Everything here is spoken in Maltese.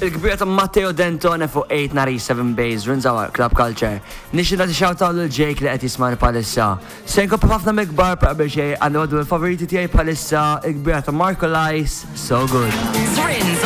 Il-kbira ta' Matteo Dentone fuq 8 nari 7 Bays, Rinzawa, Club Culture. Nixi da' t-xawta l-Jake li għet jismani palissa. Senko ħafna mikbar pa' biex għandu għadu il-favoriti tijaj palissa, il-kbira ta' Marco Lice, So Good.